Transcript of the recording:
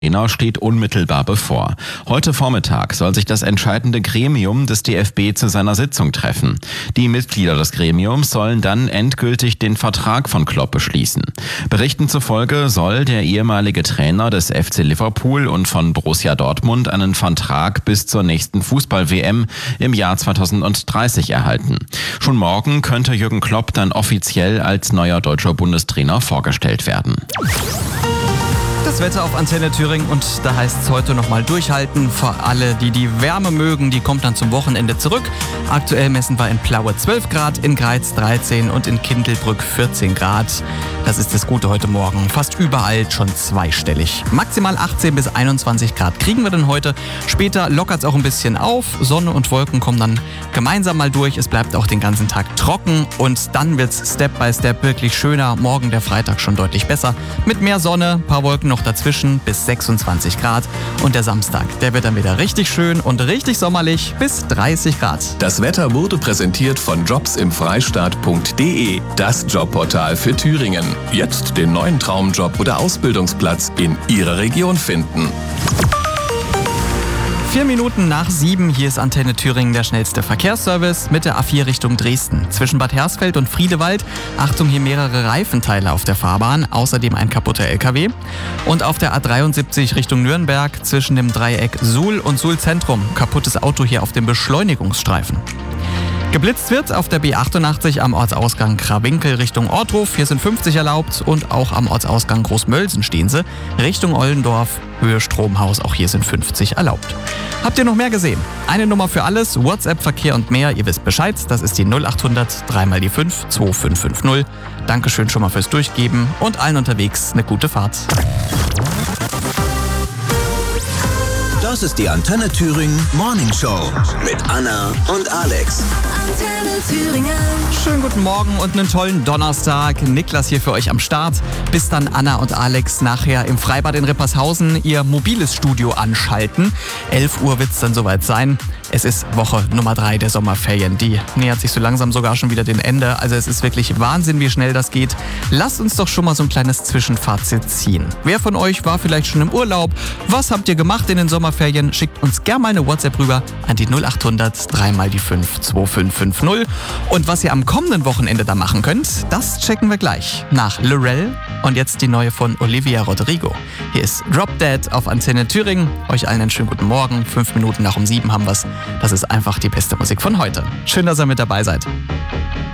Trainer steht unmittelbar bevor. Heute Vormittag soll sich das entscheidende Gremium des DFB zu seiner Sitzung treffen. Die Mitglieder des Gremiums sollen dann endgültig den Vertrag von Klopp beschließen. Berichten zufolge soll der ehemalige Trainer des FC Liverpool und von Borussia Dortmund einen Vertrag bis zur nächsten Fußball-WM im Jahr 2030 erhalten. Schon morgen könnte Jürgen Klopp dann offiziell als neuer deutscher Bundestrainer vorgestellt werden. Das Wetter auf Antenne Thüringen und da heißt es heute nochmal durchhalten. Für alle, die die Wärme mögen, die kommt dann zum Wochenende zurück. Aktuell messen wir in Plaue 12 Grad, in Greiz 13 und in Kindelbrück 14 Grad. Das ist das Gute heute Morgen. Fast überall schon zweistellig. Maximal 18 bis 21 Grad kriegen wir denn heute. Später lockert es auch ein bisschen auf. Sonne und Wolken kommen dann gemeinsam mal durch. Es bleibt auch den ganzen Tag trocken und dann wird es Step by Step wirklich schöner. Morgen der Freitag schon deutlich besser. Mit mehr Sonne, ein paar Wolken noch dazwischen bis 26 Grad. Und der Samstag, der wird dann wieder richtig schön und richtig sommerlich bis 30 Grad. Das Wetter wurde präsentiert von jobsimfreistaat.de, das Jobportal für Thüringen. Jetzt den neuen Traumjob oder Ausbildungsplatz in Ihrer Region finden. 4 Minuten nach 7, hier ist Antenne Thüringen, der schnellste Verkehrsservice mit der A4 Richtung Dresden. Zwischen Bad Hersfeld und Friedewald, Achtung, hier mehrere Reifenteile auf der Fahrbahn, außerdem ein kaputter LKW. Und auf der A73 Richtung Nürnberg zwischen dem Dreieck Suhl und Suhl Zentrum, kaputtes Auto hier auf dem Beschleunigungsstreifen. Geblitzt wird auf der B88 am Ortsausgang Krawinkel Richtung Ortruf. Hier sind 50 erlaubt und auch am Ortsausgang Großmölsen stehen sie. Richtung Ollendorf, Höhe Stromhaus, auch hier sind 50 erlaubt. Habt ihr noch mehr gesehen? Eine Nummer für alles, WhatsApp, Verkehr und mehr. Ihr wisst Bescheid, das ist die 0800 3 mal die 5 2550. Dankeschön schon mal fürs Durchgeben und allen unterwegs eine gute Fahrt. Das ist die Antenne Thüringen Morning Show mit Anna und Alex. Antenne Thüringen. Schönen guten Morgen und einen tollen Donnerstag. Niklas hier für euch am Start. Bis dann Anna und Alex nachher im Freibad in Rippershausen ihr mobiles Studio anschalten. 11 Uhr wird es dann soweit sein. Es ist Woche Nummer 3 der Sommerferien. Die nähert sich so langsam sogar schon wieder dem Ende. Also es ist wirklich Wahnsinn, wie schnell das geht. Lasst uns doch schon mal so ein kleines Zwischenfazit ziehen. Wer von euch war vielleicht schon im Urlaub? Was habt ihr gemacht in den Sommerferien? Schickt uns gerne mal eine WhatsApp rüber an die 0800 3 mal die 5 2550. Und was ihr am kommenden Wochenende da machen könnt, das checken wir gleich. Nach Lorel und jetzt die neue von Olivia Rodrigo. Hier ist Drop Dead auf Antenne Thüringen. Euch allen einen schönen guten Morgen. 5 Minuten nach um 7 haben wir's. Das ist einfach die beste Musik von heute. Schön, dass ihr mit dabei seid.